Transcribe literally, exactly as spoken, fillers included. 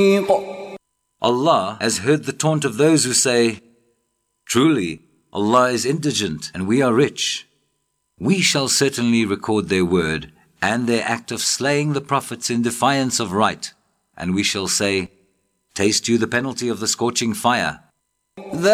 Allah has heard the taunt of those who say, "Truly, Allah is indigent and we are rich." We shall certainly record their word and their act of slaying the prophets in defiance of right, and we shall say, "Taste you the penalty of the scorching fire."